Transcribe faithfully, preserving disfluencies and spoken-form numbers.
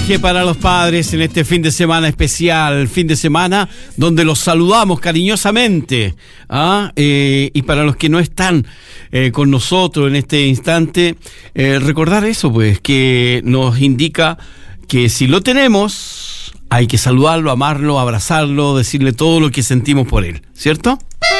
mensaje para los padres en este fin de semana especial, fin de semana donde los saludamos cariñosamente, ¿ah? eh, y para los que no están eh, con nosotros en este instante, eh, recordar eso, pues, que nos indica que si lo tenemos, hay que saludarlo, amarlo, abrazarlo, decirle todo lo que sentimos por él, ¿cierto?